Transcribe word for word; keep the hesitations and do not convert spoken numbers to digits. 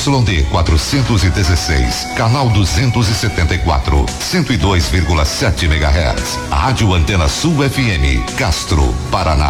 Y D quatrocentos e dezesseis, canal duzentos e setenta e quatro, cento e dois vírgula sete megahertz. Rádio Antena Sul F M, Castro, Paraná.